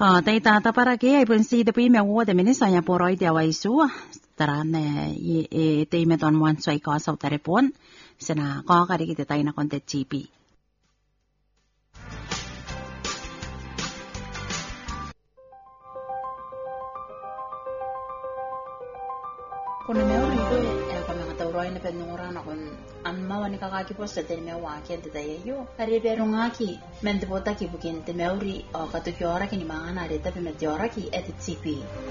Tay tata para ke ay pun si tapi me wo de minisa ya poroi de wai su tarane e te me ton wan soi ka sa telepon sena ka ka ri ki tay na konte GP. Kun me ori do e ko na ta uroi na pe nura na kun amma wani ka ki posta te me wa ke te dai yo ari be runga ki men de bota ki bukin te me ori o ka to kyora ki ni ma na re ta pe me kyora ki et GP.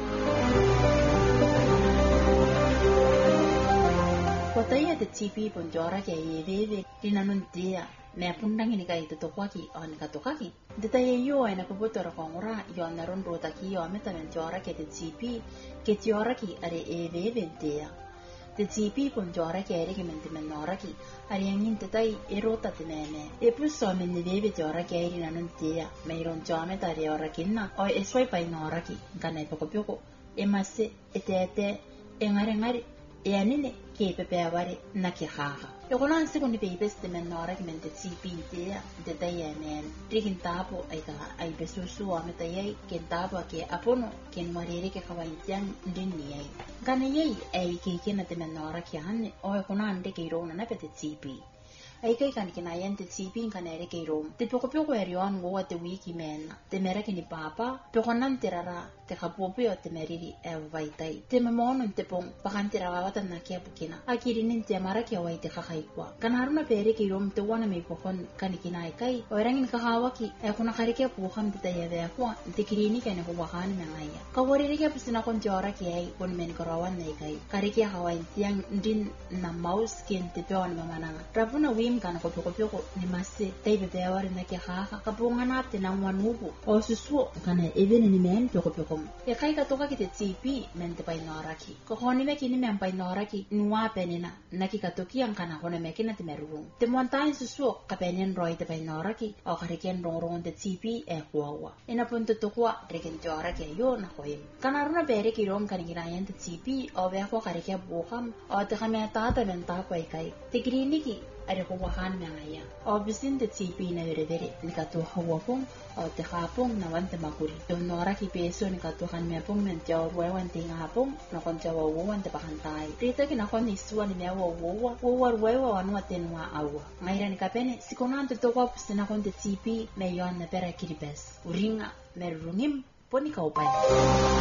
Kotaya te GP pun kyora ke ye ve dinanun dia me pundang ini kai to kwaki on ka to kaki deta ye yo ina ko botora ko ngora yo na ron rota ki yo meta men kyora ke te GP ke kyora ki are e ve dia te GP pun kyora ke ere ke men te men nora ki are yangin te tai e rota te me e plus so men ne ve kyora ke ere nanun dia me ron kyora meta re ora kinna o e swai pai nora ki kana poko poko e masse e te e ngare e anine ke pepe avare na ke haha e kono anse koni pe beste men nora ke men te GP de dai men rigin tapo ai besusu o meta ye ke tapo ke apono ke marere ke kawaitian dinni ai gane ye ai ke na te men nora ke hanne o kono ande ke rona na pe te GP ai kai kan kina yente GP kan ere ke rom te poko eri on wo te wiki men te mere ke ni papa poko nan terara te kapopi o te meriri e vaitai te memono te pong pakan terara wata na ke bukina akiri nin te mara ke wai te kakai kwa kan haruna pe ere ke rom te wana me pokon kan kina ai kai o erangin kahawaki e kuna kare ke pokan te ya ve kwa te kirini ke ne ko wakan me ngaya ka wori ke pisina kon jora ke ai kon men karawan nei kai kare ke hawai tiang din na mouse ken te ton mamana rapuna kan ko ni masse tay be awar na ke ha ka bunga na te na wanubu o susu kana even ni men to ko e kai ka to ka kite GP men te pai noraki ko honi me kini men pai noraki nuwa penina na ki ka to ki an kana hone me kina te meru te montain susu ka penen roi te pai noraki o ka reken rong te GP e huwa ina punto to kwa reken to ara ke yo na hoim kana runa bere ki rom kan gina yen te GP o be ko ka reken buham o te kame ta men ta kai te grini ki are ko wahan me ngaya o bisin te GP na vere ni ka to hawa pong o te hapong na wan te makuri to nora ki peso ni ka to han me pong men jaw wan te ngapong na kon jaw wan te pahantai rita ki na kon ni suwa ni me wo wan wa te nwa awa ngaira ni ka pene sikonan te to kwa pisina kon te GP me yon na pera kiribes uringa me rungim poni ka upai